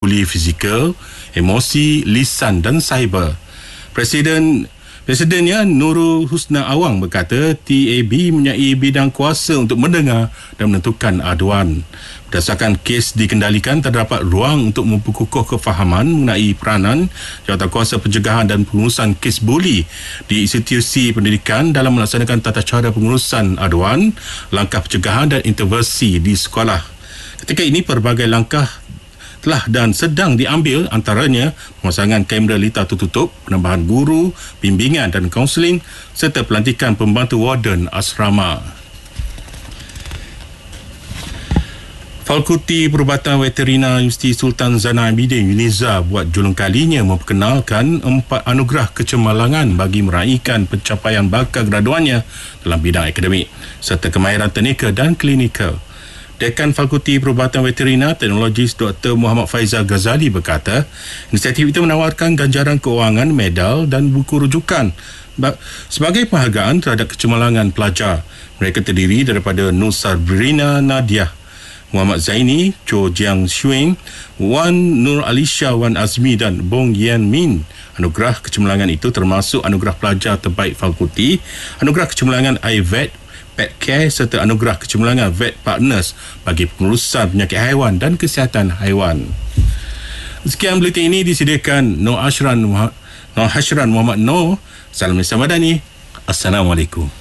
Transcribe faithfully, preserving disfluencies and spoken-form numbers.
buli fizikal, emosi, lisan dan cyber. Presiden Presidennya Nurul Husna Awang berkata T A B mempunyai bidang kuasa untuk mendengar dan menentukan aduan. Berdasarkan kes dikendalikan, terdapat ruang untuk memperkukuh kefahaman mengenai peranan Jawatankuasa Pencegahan dan Pengurusan Kes Buli di institusi pendidikan dalam melaksanakan tata cara pengurusan aduan, langkah pencegahan dan intervensi di sekolah. Ketika ini, pelbagai langkah telah dan sedang diambil, antaranya pemasangan kamera litar tertutup, penambahan guru, bimbingan dan kaunseling serta pelantikan pembantu warden asrama. Fakulti Perubatan Veterina Universiti Sultan Zana Abidin UNIZA buat julung kalinya memperkenalkan empat anugerah kecemerlangan bagi meraihkan pencapaian bakal graduannya dalam bidang akademik serta kemahiran teknikal dan klinikal. Dekan Fakulti Perubatan Veterina Teknologis Doktor Muhammad Faizal Ghazali berkata, inisiatif itu menawarkan ganjaran keuangan, medal dan buku rujukan sebagai penghargaan terhadap kecemerlangan pelajar. Mereka terdiri daripada Nur Sabrina Nadia, Muhammad Zaini, Cho Jiang Shuing, Wan Nur Alisha Wan Azmi dan Bong Yan Min. Anugerah kecemerlangan itu termasuk anugerah pelajar terbaik fakulti, anugerah kecemerlangan I V E T, Pet Care serta anugerah kecemerlangan Vet Partners bagi pengurusan penyakit haiwan dan kesihatan haiwan. Sekian buletin ini disediakan Noh Ashran Noh Hashran Muhammad Noh. Salam Malaysia Madani. Assalamualaikum.